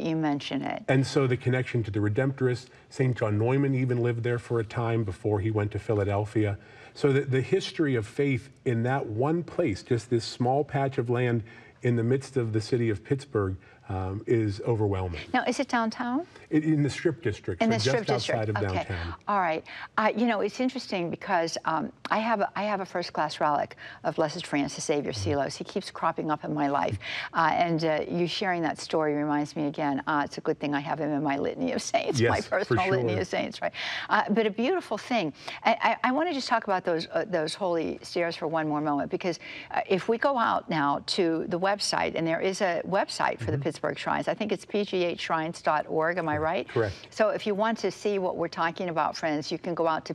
you mention it. And so the connection to the Redemptorists, St. John Neumann even lived there for a time before he went to Philadelphia. So the history of faith in that one place, just this small patch of land in the midst of the city of Pittsburgh, is overwhelming. Now, is it downtown? In the Strip District, in so the Strip just outside District. of Okay. downtown. All right. You know, it's interesting because I have a first-class relic of Blessed Francis Xavier Seelos. He keeps cropping up in my life. And you sharing that story reminds me again, it's a good thing I have him in my litany of saints, Yes, my personal litany of saints, right? But a beautiful thing. I want to just talk about those holy stairs for one more moment, because if we go out now to the website, and there is a website for the Pittsburgh Shrines. I think it's pghshrines.org, am I right? Correct. So if you want to see what we're talking about, friends, you can go out to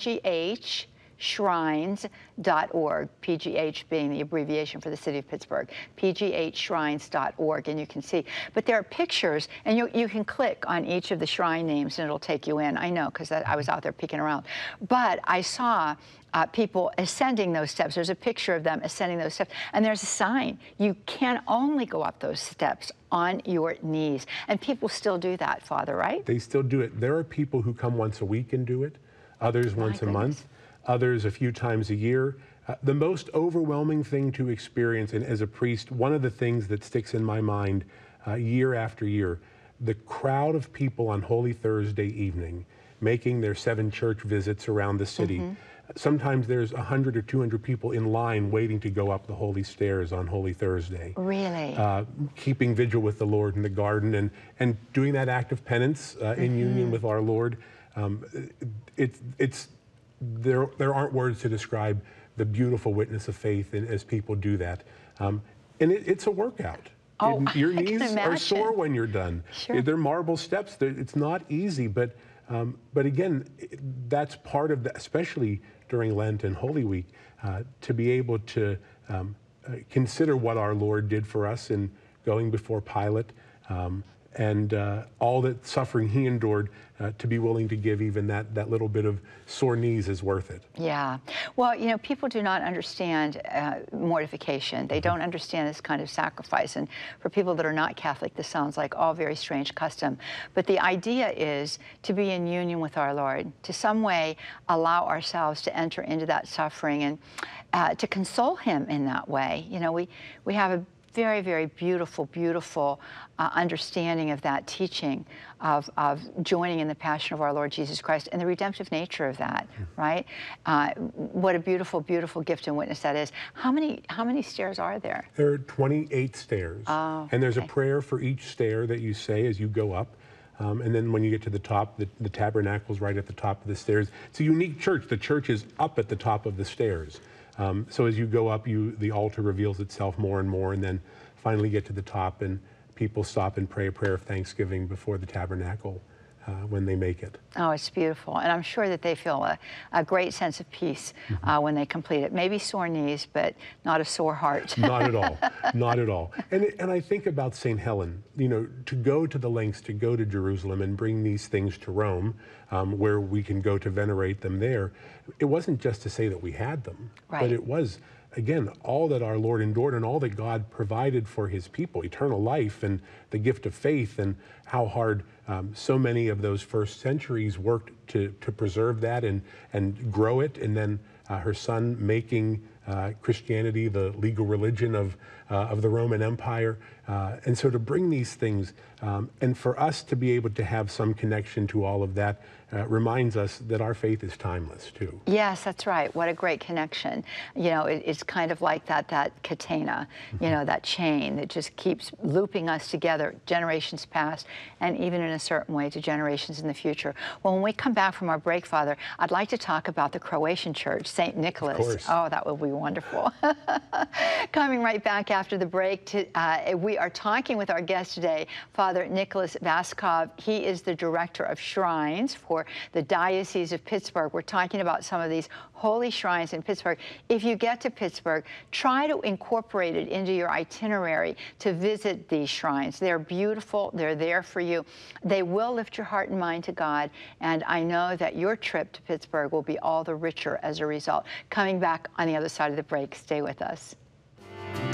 pghshrines.org, PGH being the abbreviation for the city of Pittsburgh, pghshrines.org, and you can see. But there are pictures, and you can click on each of the shrine names, and it'll take you in. I know, because I was out there peeking around. But I saw people ascending those steps. There's a picture of them ascending those steps, and there's a sign. You can only go up those steps on your knees. And people still do that, Father, right? They still do it. There are people who come once a week and do it, others once a month, others a few times a year. The most overwhelming thing to experience, and as a priest, one of the things that sticks in my mind year after year, the crowd of people on Holy Thursday evening making their 7 church visits around the city. Sometimes there's 100 or 200 people in line waiting to go up the holy stairs on Holy Thursday. Really? Keeping vigil with the Lord in the garden and doing that act of penance in union with our Lord. There aren't words to describe the beautiful witness of faith as people do that. And it's a workout. Oh, Your I can knees are imagine. sore when you're done. Sure. They're marble steps. It's not easy, but again, that's part of that, especially during Lent and Holy Week, to be able to consider what our Lord did for us in going before Pilate, and all that suffering he endured, to be willing to give even that little bit of sore knees is worth it. Yeah. Well, you know, people do not understand mortification. They don't understand this kind of sacrifice. And for people that are not Catholic, this sounds like all very strange custom. But the idea is to be in union with our Lord, to some way allow ourselves to enter into that suffering and to console him in that way. You know, we have a very, very beautiful, beautiful understanding of that teaching of joining in the passion of our Lord Jesus Christ and the redemptive nature of that, right? What a beautiful, beautiful gift and witness that is. How many stairs are there? There are 28 stairs. Oh, and there's okay. a prayer for each stair that you say as you go up. And then when you get to the top, the tabernacle's right at the top of the stairs. It's a unique church. The church is up at the top of the stairs. So as you go up, the altar reveals itself more and more, and then finally get to the top, and people stop and pray a prayer of thanksgiving before the tabernacle when they make it. Oh, it's beautiful. And I'm sure that they feel a great sense of peace when they complete it. Maybe sore knees, but not a sore heart. Not at all. Not at all. And I think about St. Helen, you know, to go to the lengths, to go to Jerusalem and bring these things to Rome, where we can go to venerate them there. It wasn't just to say that we had them, but it was, again, all that our Lord endured and all that God provided for his people, eternal life and the gift of faith, and how hard so many of those first centuries worked to preserve that and grow it, and then her son making Christianity the legal religion of the Roman Empire. And so to bring these things, and for us to be able to have some connection to all of that, reminds us that our faith is timeless too. Yes, that's right. What a great connection. You know, it's kind of like that catena, you know, that chain that just keeps looping us together, generations past, and even in a certain way to generations in the future. Well, when we come back from our break, Father, I'd like to talk about the Croatian church, St. Nicholas. Of course. Oh, that would be wonderful. Coming right back after the break, we are talking with our guest today, Father Nicholas Vaskov. He is the director of shrines for the Diocese of Pittsburgh. We're talking about some of these holy shrines in Pittsburgh. If you get to Pittsburgh, try to incorporate it into your itinerary to visit these shrines. They're beautiful. They're there for you. They will lift your heart and mind to God, and I know that your trip to Pittsburgh will be all the richer as a result. Coming back on the other side of the break. Stay with us.